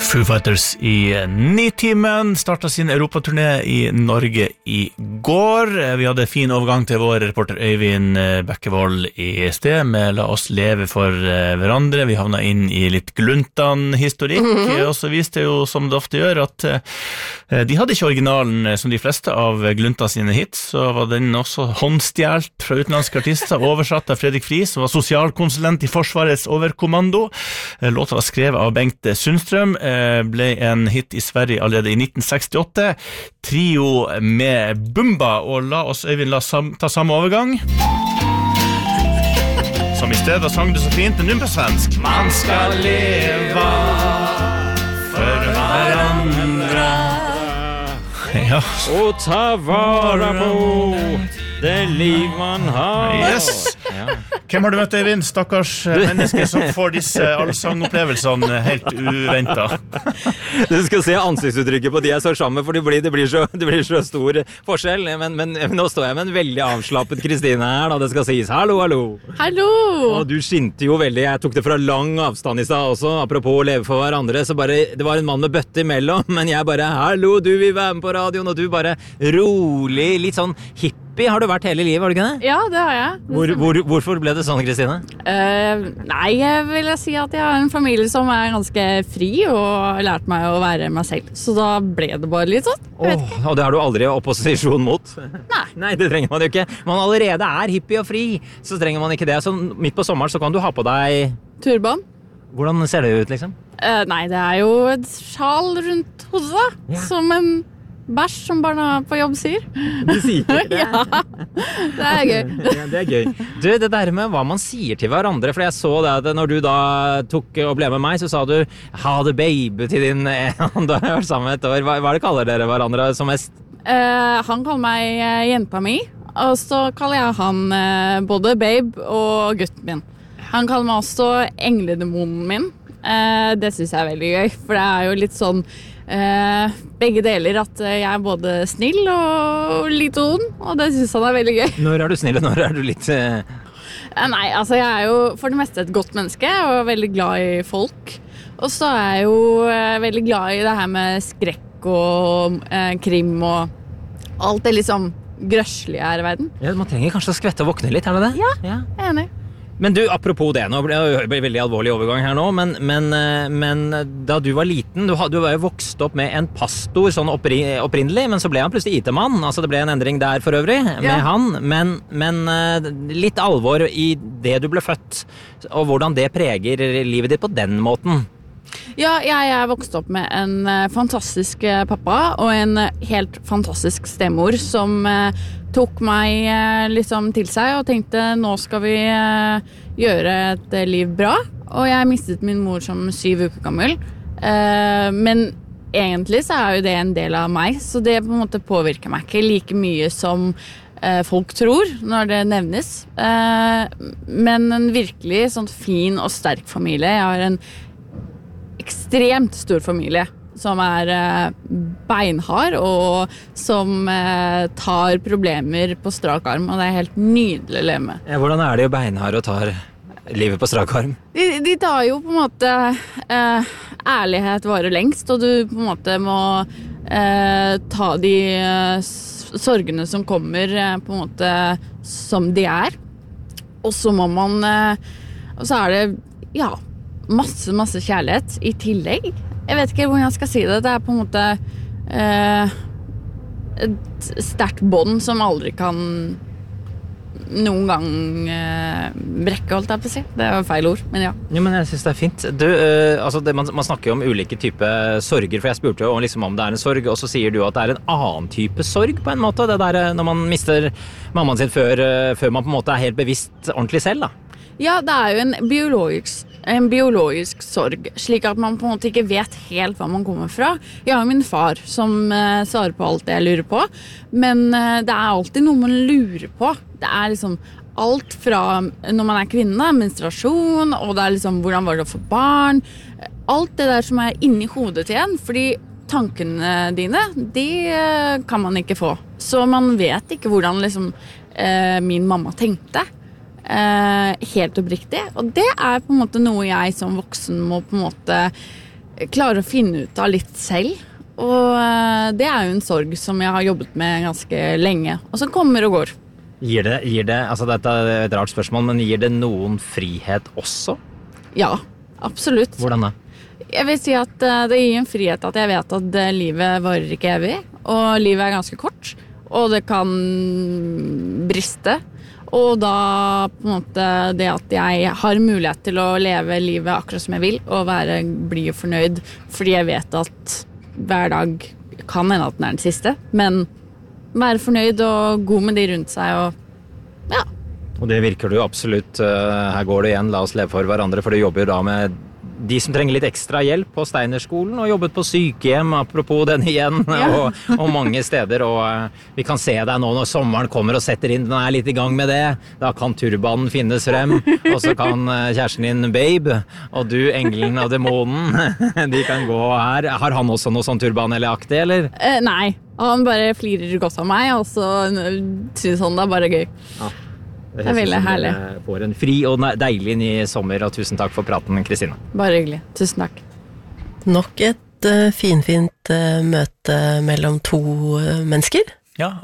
Foo Fighters i Nitimen startet sin Europaturné i Norge i går. Vi hadde fin overgang til vår reporter Øyvind Bekkevold i sted med La oss leve for hverandre. Vi havnet inn i litt gluntan-historikk, og så viste det jo, som det ofte gjør, at de hadde ikke originalen som de fleste av Glunta sine hits, så var den også håndstjelt fra utenlandske artister, oversatt av Fredrik Friis, som var sosialkonsulent i Forsvarets overkommando. Låta var skrevet av Bengt Sundstrøm, ble en hit i Sverige allerede i 1968. Trio med Bumba, og la oss Øyvind ta samme overgang. Som i stedet sang du så fint, men nu på svensk. Man skal leva for hverandre. Ja. Og ta vara på det liv man har. Yes. Hvem har du møtt, Øyvind? Stakkars mennesker som får disse allsangopplevelsene helt uventet. Du skal se ansiktsuttrykket på de jeg står sammen med, for det blir så stor forskjell. Men nå står jeg med en veldig avslappet Kristine her, da det skal sies. Hallo, hallo. Hallo. Og du skinte jo veldig. Jeg tok det fra lang avstand i stad også, apropos å leve for hverandre. Så bare, det var en mann med bøtte imellom, men jeg bare, hallo, du vil være med på radioen, og du bare rolig, litt sånn hippie har du vært hele livet, var det ikke det? Ja, det har jeg. Hvorfor ble det sånn, Kristine? Nei, jeg vil si at jeg har en familie som er ganske fri og har lært meg å være meg selv. Så da ble det bare litt sånn. Og det har du aldri opposisjon mot? Nei, det trenger man jo ikke. Man allerede er hippie og fri, så trenger man ikke det. Så midt på sommeren så kan du ha på deg... Turban. Hvordan ser det ut, liksom? Nei, det er jo et sjal rundt hodet, som en... bæsj, som barna på jobb sier. De sier det? Ja, det er gøy. Ja, det er gøy. Du, det der med hva man sier til hverandre, for jeg så det at når du da tok og ble med meg, så sa du, ha det baby til din, du har vært sammen et år. Hva er det kaller dere hverandre som mest? Han kaller meg jenta mi, og så kaller jeg han både babe og gutten min. Han kaller meg også engledemonen min. Det synes jeg er veldig gøy, for det er jo litt sånn begge deler, at jeg er både snill og litt ond, og det synes han er veldig gøy. Når er du snill, og når er du litt... Nei, altså jeg er jo for det meste et godt menneske, og er veldig glad i folk. Og så er jeg jo veldig glad i det her med skrekk og krim og alt det liksom grøslige her i verden. Ja, man trenger kanskje å skvette og våkne litt, er det det? Ja, jeg er enig. Men du, apropos det, nå ble det veldig alvorlig overgang her nå, men da du var liten, du var jo vokst opp med en pastor sånn opprinnelig, men så ble han plutselig IT-mann, altså det ble en endring der for øvrig med han, men litt alvor i det du ble født, og hvordan det preger livet ditt på den måten. Ja, jeg er vokst opp med en fantastisk pappa og en helt fantastisk stemor som tok meg liksom til seg og tenkte nå skal vi gjøre et liv bra. Og jeg mistet min mor som 7 uker gammel. Men egentlig så er jo det en del av meg, så det på en måte påvirker meg ikke like mye som folk tror når det nevnes. Men en virkelig sånn fin og sterk familie. Jeg har en ekstremt stor familie som er beinhard og som tar problemer på strak arm, og det er helt nydelig å leve med. Ja, hvordan er det jo beinhard og tar livet på strak arm? De tar jo på en måte ærlighet varer lengst, og du på en måte må ta de sorgene som kommer på en måte som de er. Og så må man og så er det masse kjærlighet i tillegg. Jeg vet ikke hvordan jeg skal si det. Det er på en måte et sterkt bånd som aldri kan noen gang brekke, holdt jeg på å si. Det er jo feil ord, men ja. Jo, men jeg synes det er fint. Du, altså man snakker jo om ulike typer sorger, for jeg spurte jo liksom om det er en sorg, og så sier du at det er en annen type sorg på en måte, det der når man mister mammaen sin før man på en måte er helt bevisst ordentlig selv, da. Ja, det er jo en biologisk sorg, slik at man på en måte ikke vet helt hva man kommer fra. Jeg har min far som svarer på alt det jeg lurer på, men det er alltid noe man lurer på. Det er liksom alt fra når man er kvinne, menstruasjon, og det er liksom hvordan var det å få barn. Alt det der som er inni hodet til en, fordi tankene dine, de kan man ikke få. Så man vet ikke hvordan liksom min mamma tenkte. Helt oppriktig, og det er på en måte noe jeg som voksen må på en måte klare å finne ut av litt selv. Og det jo en sorg som jeg har jobbet med ganske lenge, og som kommer og går. Gir det, altså dette et rart spørsmål, men gir det noen frihet også? Ja, absolutt. Hvordan da? Jeg vil si at det gir en frihet at jeg vet at livet varer ikke evig, og livet ganske kort, og det kan briste. Og da på en måte det at jeg har mulighet til å leve livet akkurat som jeg vil, og bli fornøyd, fordi jeg vet at hver dag kan hende at den den siste, men være fornøyd og god med de rundt seg, og ja. Og det virker du absolutt, her går det igjen, la oss leve for hverandre, for du jobber jo da med de som trenger litt ekstra hjelp på Steinerskolen, og jobbet på sykehjem, apropos den igjen, ja. og mange steder, og vi kan se deg nå når sommeren kommer og setter inn, den litt i gang med det, da kan turbanen finnes frem, og så kan kjæresten din Babe, og du, engelen og demonen, de kan gå her. Har han også noe sånn turban eller aktig, eller? Nei, han bare flirer godt av meg, og så synes han det bare gøy. Ja. Det veldig herlig. Får en fri og deilig ny sommer, og tusen takk for praten, Kristine. Bare hyggelig. Tusen takk. Nok et finfint møte mellom to mennesker. Ja,